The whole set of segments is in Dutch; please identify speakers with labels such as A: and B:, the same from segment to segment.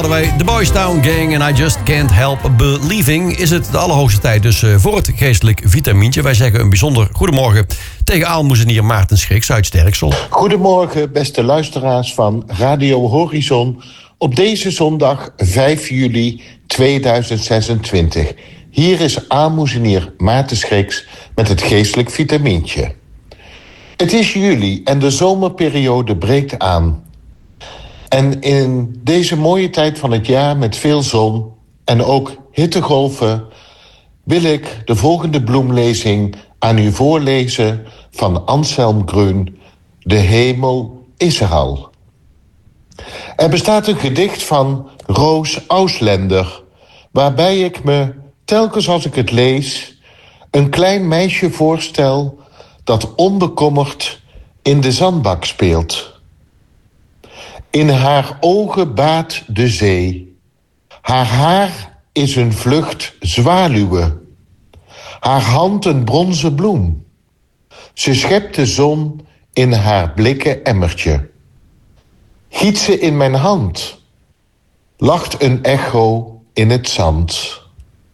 A: Wij de Boys Town Gang en I Just Can't Help Believing. Is het de allerhoogste tijd dus voor het geestelijk vitamintje. Wij zeggen een bijzonder goedemorgen tegen aalmoezenier Maarten Schriks uit Sterksel.
B: Goedemorgen beste luisteraars van Radio Horizon op deze zondag 5 juli 2026. Hier is aalmoezenier Maarten Schriks met het geestelijk vitamintje. Het is juli en de zomerperiode breekt aan. En in deze mooie tijd van het jaar met veel zon en ook hittegolven wil ik de volgende bloemlezing aan u voorlezen van Anselm Grün, De hemel is er al. Er bestaat een gedicht van Roos Auslender, waarbij ik me telkens als ik het lees een klein meisje voorstel dat onbekommerd in de zandbak speelt. In haar ogen baat de zee. Haar haar is een vlucht zwaluwe. Haar hand een bronzen bloem. Ze schept de zon in haar blikken emmertje. Giet ze in mijn hand. Lacht een echo in het zand.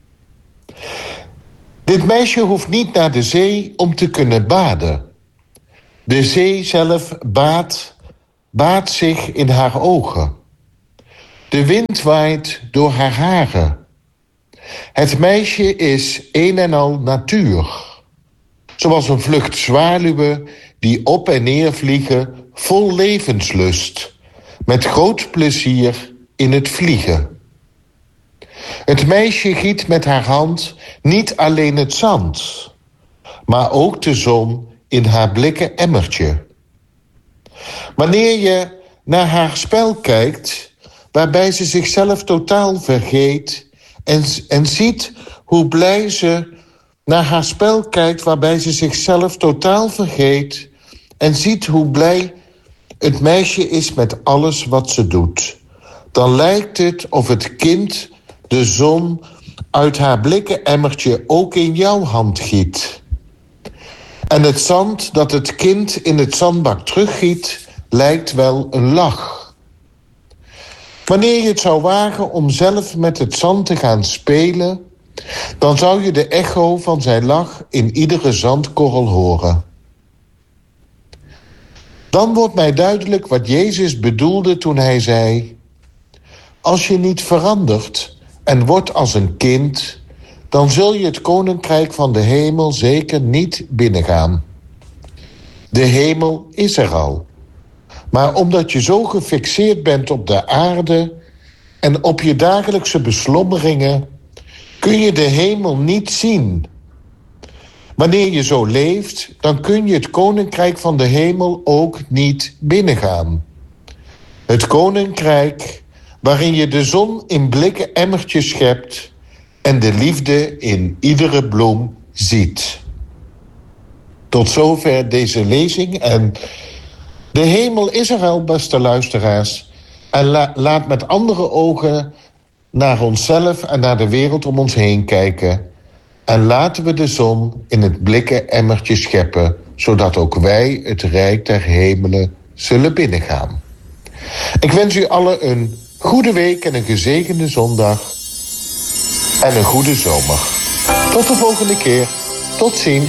B: Dit meisje hoeft niet naar de zee om te kunnen baden. De zee zelf baat zich in haar ogen. De wind waait door haar haren. Het meisje is een en al natuur. Zoals een vlucht zwaluwen die op en neer vliegen vol levenslust. Met groot plezier in het vliegen. Het meisje giet met haar hand niet alleen het zand, maar ook de zon in haar blikken emmertje. Wanneer je naar haar spel kijkt, waarbij ze zichzelf totaal vergeet en ziet hoe blij ze naar haar spel kijkt, waarbij ze zichzelf totaal vergeet en ziet hoe blij het meisje is met alles wat ze doet, dan lijkt het of het kind de zon uit haar blikken emmertje ook in jouw hand giet. En het zand dat het kind in het zandbak teruggiet lijkt wel een lach. Wanneer je het zou wagen om zelf met het zand te gaan spelen, dan zou je de echo van zijn lach in iedere zandkorrel horen. Dan wordt mij duidelijk wat Jezus bedoelde toen hij zei: als je niet verandert en wordt als een kind, dan zul je het koninkrijk van de hemel zeker niet binnengaan. De hemel is er al. Maar omdat je zo gefixeerd bent op de aarde en op je dagelijkse beslommeringen, kun je de hemel niet zien. Wanneer je zo leeft, dan kun je het koninkrijk van de hemel ook niet binnengaan. Het koninkrijk waarin je de zon in blikken emmertjes schept en de liefde in iedere bloem ziet. Tot zover deze lezing en de hemel is er al, beste luisteraars. En laat met andere ogen naar onszelf en naar de wereld om ons heen kijken. En laten we de zon in het blikken emmertje scheppen, zodat ook wij het rijk der hemelen zullen binnengaan. Ik wens u allen een goede week en een gezegende zondag. En een goede zomer. Tot de volgende keer. Tot ziens.